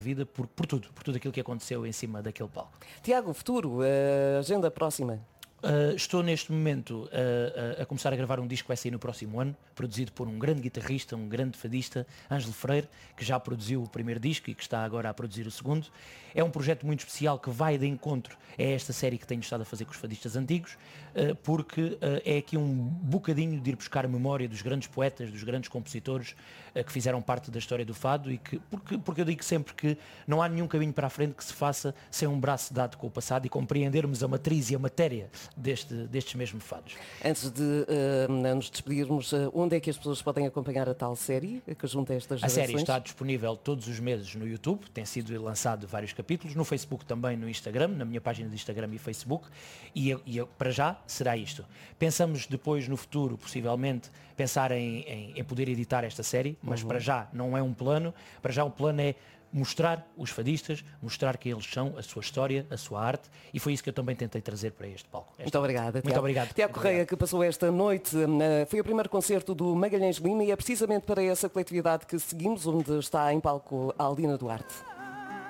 vida por tudo aquilo que aconteceu em cima daquele palco. Tiago, futuro, agenda próxima? Estou neste momento a começar a gravar um disco que vai sair no próximo ano, produzido por um grande guitarrista, um grande fadista, Ângelo Freire, que já produziu o primeiro disco e que está agora a produzir o segundo. É um projeto muito especial que vai de encontro a esta série que tenho estado a fazer com os fadistas antigos, porque é aqui um bocadinho de ir buscar a memória dos grandes poetas, dos grandes compositores que fizeram parte da história do fado, e porque eu digo sempre que não há nenhum caminho para a frente que se faça sem um braço dado com o passado e compreendermos a matriz e a matéria destes mesmos fados. Antes de nos despedirmos, onde é que as pessoas podem acompanhar a tal série que junta estas gerações? A série está disponível todos os meses no YouTube, tem sido lançado vários capítulos, no Facebook também, no Instagram, na minha página de Instagram e Facebook, e para já será isto. Pensamos depois, no futuro, possivelmente, pensar em poder editar esta série, mas para já não é um plano. Para já o plano é mostrar os fadistas, mostrar quem eles são, a sua história, a sua arte, e foi isso que eu também tentei trazer para este palco. Muito obrigada, Tiago. Muito obrigado. Tiago Correia, que passou esta noite, foi o primeiro concerto do Magalhães Lima, e é precisamente para essa coletividade que seguimos, onde está em palco a Aldina Duarte.